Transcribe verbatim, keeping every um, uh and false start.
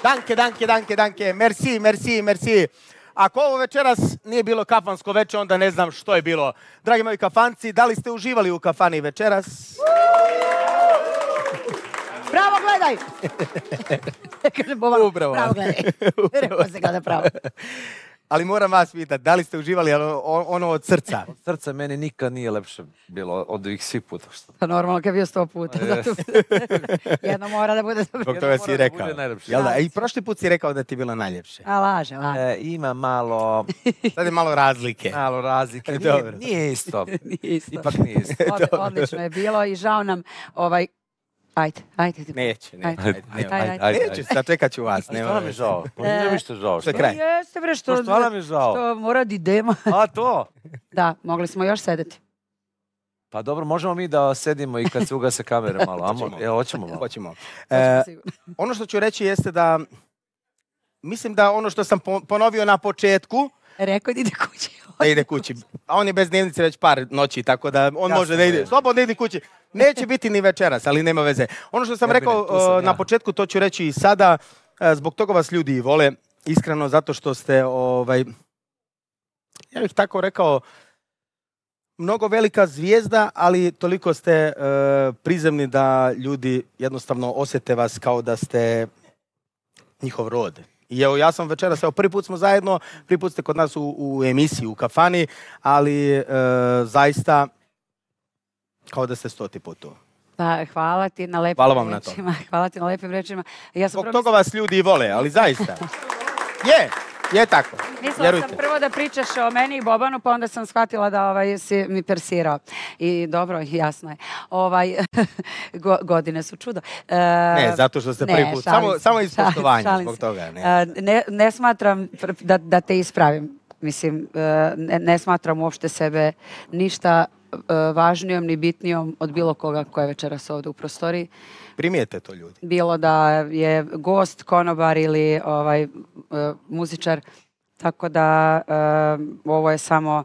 Danke, danke, danke, danke. Merci, merci, merci. Ako ovo večeras nije bilo kafansko veče, onda ne znam što je bilo. Dragi moji kafanci, da li ste uživali u kafani večeras? Bravo, gledaj! Upravo. Bravo, gledaj. Rekao se gleda pravo. Ali moram vas pitati, da li ste uživali ono od srca? Od srca meni nikad nije lepše bilo od ovih svih puta. Pa normalno, kad je bio sto puta. Jedno mora da bude... Zbog toga si rekao. I prošli put si rekao da ti je bilo najljepše. A laže, laže. Ima malo... Sad je malo razlike. Malo razlike. Nije isto. Nije isto. Ipak nije isto. Odlično je bilo i žao nam ovaj... Ajde, ajde. Neće, neće. Ajde, ajde. Neću, sad čekat ću vas. Stvarno mi je žao. Nije mi što žao. Što je kraj? Jeste bre, što... Stvarno mi je žao. Što mora da idemo. A to? Da, mogli smo još sedeti. Pa dobro, možemo mi da sedimo i kad se ugase kamere malo. Hoćemo. Evo, hoćemo malo. Hoćemo. Ono što ću reći jeste da... Mislim da ono što sam ponovio na početku... Rekao da ide kući. Da ide kući. A on je bez dnevnice već par noći, tako da on može da ide. Slobodno ide kući. Neće biti ni večeras, ali nema veze. Ono što sam rekao na početku, to ću reći i sada. Zbog toga vas ljudi vole. Iskreno, zato što ste, ovaj, ja bih tako rekao, mnogo velika zvijezda, ali toliko ste prizemni da ljudi jednostavno osjete vas kao da ste njihov rod. I evo, ja sam večeras, evo, prvi put smo zajedno, prvi put ste kod nas u, u emisiji, u kafani, ali e, zaista kao da ste stoti put tu. Pa, hvala ti na lepim hvala vam rečima. Na to. Hvala ti na lepim rečima. Ja sam Zbog toga mislim... vas ljudi i vole, ali zaista. Je, je tako. Mislila Vjerujte. sam prvo da pričaš o meni i Bobanu, pa onda sam shvatila da ovaj, si mi persirao. I dobro, jasno je. Ovaj, go, godine su čudo. E, ne, zato što ste prvi put. Šalim, samo, samo iz poštovanja šalim zbog toga. Ne. E, ne, ne smatram da, da te ispravim. Mislim, ne, ne smatram uopšte sebe ništa važnijom ni bitnijom od bilo koga koja je večeras ovdje u prostoriji. Primijete to ljudi. Bilo da je gost, konobar ili ovaj, uh, muzičar. Tako da uh, ovo je samo